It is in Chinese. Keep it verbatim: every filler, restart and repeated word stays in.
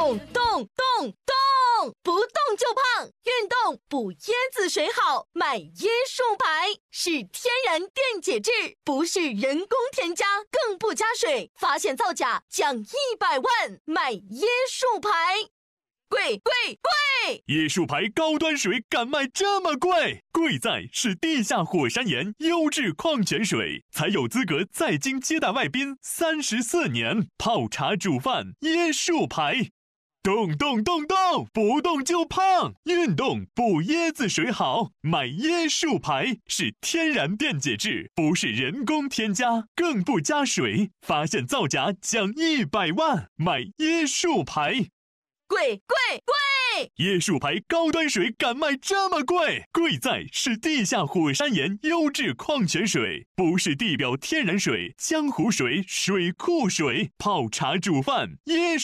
动动动动，不动就胖，运动补椰子水好，买椰树牌，是天然电解质，不是人工添加，更不加水，发现造假奖一百万，买椰树牌。贵贵贵！ 椰树牌高端水敢卖这么贵？贵在是地下火山岩优质矿泉水，才有资格在京接待外宾三十四年。泡茶煮饭，椰树牌。动动动动，不动就胖，运动补椰子水好，买椰树牌，是天然电解质，不是人工添加，更不加水，发现造假奖一百万，买椰树牌。 贵贵贵！ 椰树牌高端水敢卖这么贵？贵在是地下火山岩优质矿泉水，不是地表天然水、江湖水、水库水，泡茶煮饭椰